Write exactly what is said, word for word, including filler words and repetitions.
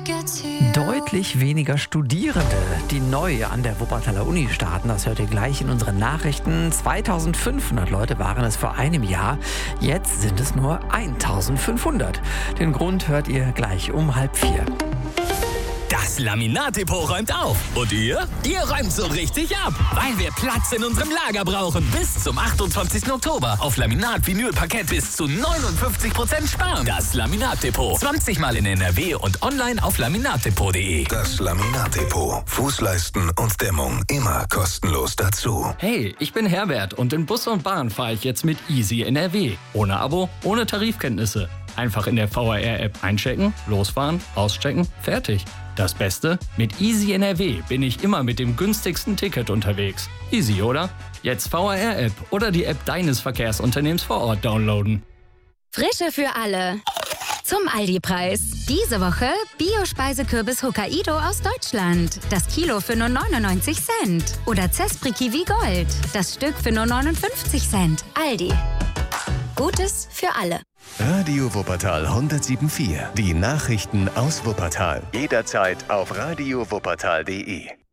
Deutlich weniger Studierende, die neu an der Wuppertaler Uni starten. Das hört ihr gleich in unseren Nachrichten. zweitausendfünfhundert Leute waren es vor einem Jahr. Jetzt sind es nur eintausendfünfhundert. Den Grund hört ihr gleich um halb vier. Das Laminat-Depot räumt auf. Und ihr? Ihr räumt so richtig ab. Weil wir Platz in unserem Lager brauchen. Bis zum achtundzwanzigsten Oktober. Auf Laminat, Vinyl, Parkett bis zu neunundfünfzig Prozent sparen. Das Laminat-Depot. zwanzig Mal in N R W und online auf laminatdepot punkt de. Das Laminat-Depot. Fußleisten und Dämmung immer kostenlos dazu. Hey, ich bin Herbert und in Bus und Bahn fahre ich jetzt mit Easy N R W. Ohne Abo, ohne Tarifkenntnisse. Einfach in der V R R-App einchecken, losfahren, auschecken, fertig. Das Beste? Mit Easy N R W bin ich immer mit dem günstigsten Ticket unterwegs. Easy, oder? Jetzt V R R-App oder die App deines Verkehrsunternehmens vor Ort downloaden. Frische für alle. Zum Aldi-Preis. Diese Woche Bio-Speisekürbis Hokkaido aus Deutschland. Das Kilo für nur neunundneunzig Cent. Oder Zespri Kiwi Gold. Das Stück für nur neunundfünfzig Cent. Aldi. Gutes für alle. Radio Wuppertal hundertsieben Komma vier. Die Nachrichten aus Wuppertal. Jederzeit auf radio wuppertal punkt de.